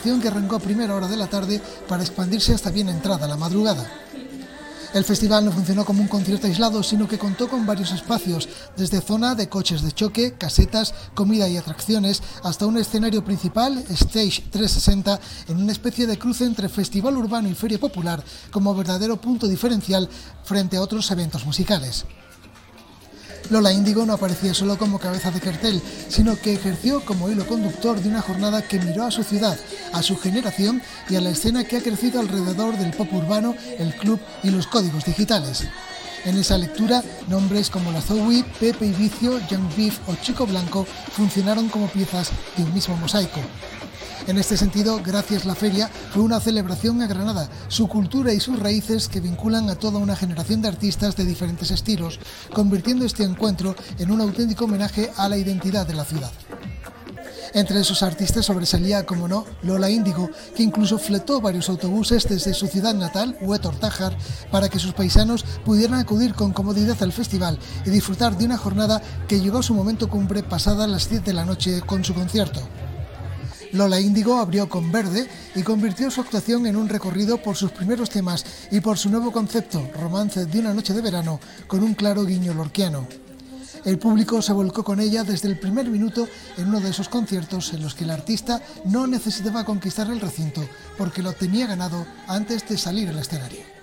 celebración que arrancó a primera hora de la tarde para expandirse hasta bien entrada la madrugada. El festival no funcionó como un concierto aislado, sino que contó con varios espacios, desde zona de coches de choque, casetas, comida y atracciones, hasta un escenario principal, Stage 360, en una especie de cruce entre festival urbano y feria popular, como verdadero punto diferencial frente a otros eventos musicales. Lola Índigo no aparecía solo como cabeza de cartel, sino que ejerció como hilo conductor de una jornada que miró a su ciudad, a su generación y a la escena que ha crecido alrededor del pop urbano, el club y los códigos digitales. En esa lectura, nombres como La Zoe, Pepe y Vicio, Young Beef o Chico Blanco funcionaron como piezas de un mismo mosaico. En este sentido, Gracias la Feria fue una celebración a Granada, su cultura y sus raíces que vinculan a toda una generación de artistas de diferentes estilos, convirtiendo este encuentro en un auténtico homenaje a la identidad de la ciudad. Entre esos artistas sobresalía, como no, Lola Índigo, que incluso fletó varios autobuses desde su ciudad natal, Huetor-Tájar, para que sus paisanos pudieran acudir con comodidad al festival y disfrutar de una jornada que llegó a su momento cumbre pasada las 10 de la noche con su concierto. Lola Índigo abrió con Verde y convirtió su actuación en un recorrido por sus primeros temas y por su nuevo concepto, Romance de una noche de verano, con un claro guiño lorquiano. El público se volcó con ella desde el primer minuto en uno de esos conciertos en los que el artista no necesitaba conquistar el recinto porque lo tenía ganado antes de salir al escenario.